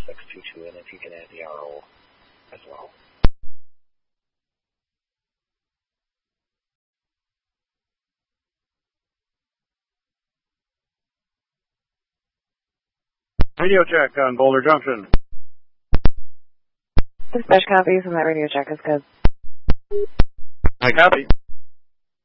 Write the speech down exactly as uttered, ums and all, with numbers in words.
six two two, and if you can add the R O as well. Radio check on Boulder Junction. Dispatch copy from that radio check is good. I copy.